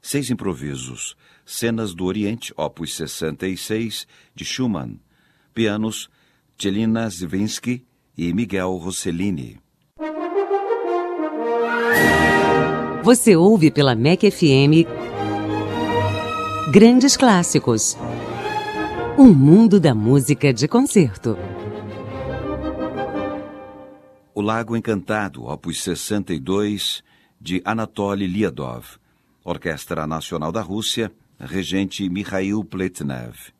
6 improvisos. Cenas do Oriente, opus 66, de Schumann. Pianos, Celina Zvinsky e Miguel Rossellini. Você ouve pela MEC FM Grandes Clássicos. Um mundo da música de concerto. O Lago Encantado, opus 62, de Anatoly Liadov. Orquestra Nacional da Rússia, regente Mikhail Pletnev.